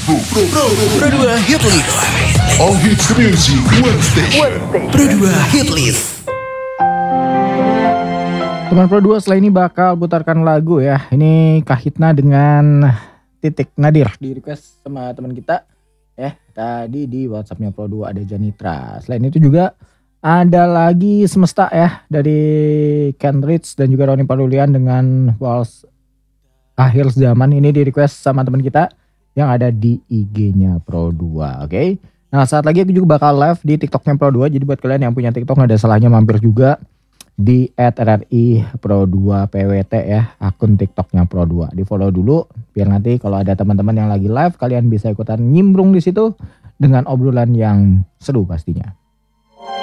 Pro 2 Hit List. All hits music, one station. Pro 2 Hit List. Teman Pro 2 setelah ini bakal putarkan lagu ya. Ini Kahitna dengan Titik Nadir di request sama teman kita ya. Tadi di WhatsAppnya Pro 2 ada Janitra. Selain itu juga ada lagi Semesta ya dari Ken Rich dan juga Roni Palulian dengan Waltz Akhir Zaman. Ini di request sama teman kita yang ada di IG-nya Pro 2. Oke. Nah, saat lagi aku juga bakal live di TikTok-nya Pro 2. Jadi buat kalian yang punya TikTok gak ada salahnya mampir juga di @RRI Pro 2 PWT ya, akun TikToknya Pro 2. Di follow dulu biar nanti kalau ada teman-teman yang lagi live kalian bisa ikutan nyimbrung di situ dengan obrolan yang seru pastinya.